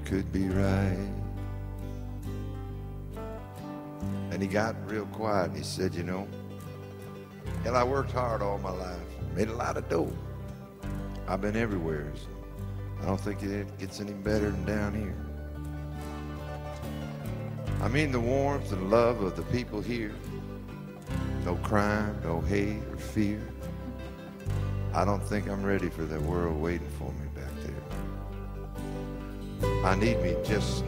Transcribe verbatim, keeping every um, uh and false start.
could be right. And he got real quiet. He said, you know, hell, I worked hard all my life, made a lot of dough. I've been everywhere. I don't think it gets any better than down here. I mean the warmth and love of the people here. No crime, no hate or fear. I don't think I'm ready for that world waiting for me back there. I need me just